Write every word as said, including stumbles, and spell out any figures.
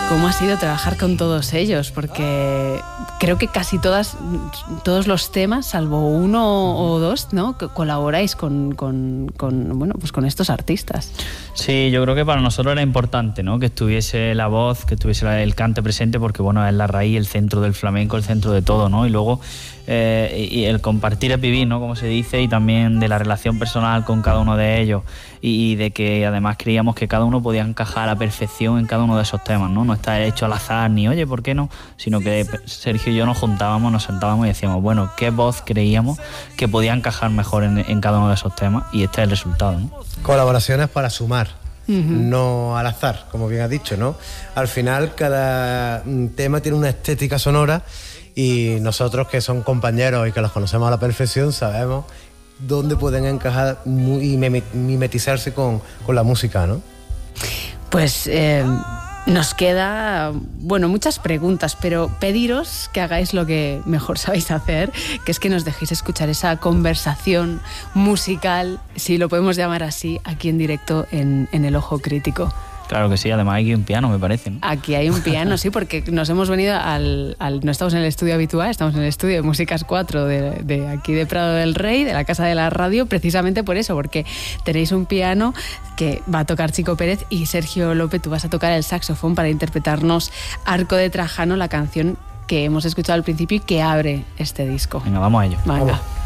¿Cómo ha sido trabajar con todos ellos? Porque creo que casi todas, todos los temas, salvo uno o dos, ¿no?, que colaboráis con, con, con, bueno, pues con estos artistas. Sí, yo creo que para nosotros era importante, ¿no?, que estuviese la voz, que estuviese el cante presente, porque bueno, es la raíz, el centro del flamenco, el centro de todo, ¿no? Y luego eh, y el compartir es vivir, ¿no?, como se dice, y también de la relación personal con cada uno de ellos, y, y de que además creíamos que cada uno podía encajar a la perfección en cada uno de esos temas, ¿no? No está hecho al azar ni oye, ¿por qué no? Sino que Sergio y yo nos juntábamos, nos sentábamos y decíamos, bueno, ¿qué voz creíamos que podía encajar mejor en, en cada uno de esos temas? Y este es el resultado, ¿no? Colaboraciones para sumar, Uh-huh. no al azar, como bien has dicho, ¿no? Al final cada tema tiene una estética sonora y nosotros, que son compañeros y que los conocemos a la perfección, sabemos dónde pueden encajar y mimetizarse con, con la música, ¿no? Pues eh, nos queda, bueno, muchas preguntas, pero pediros que hagáis lo que mejor sabéis hacer, que es que nos dejéis escuchar esa conversación musical, si lo podemos llamar así, aquí en directo en, en El Ojo Crítico. Claro que sí, además hay un piano, me parece, ¿no? Aquí hay un piano, sí, porque nos hemos venido al, al... No estamos en el estudio habitual, estamos en el estudio de Músicas cuatro de, de aquí de Prado del Rey, de la Casa de la Radio, precisamente por eso, porque tenéis un piano que va a tocar Chico Pérez y Sergio López, tú vas a tocar el saxofón para interpretarnos Arco de Trajano, la canción que hemos escuchado al principio y que abre este disco. Venga, vamos a ello. Venga. Vamos.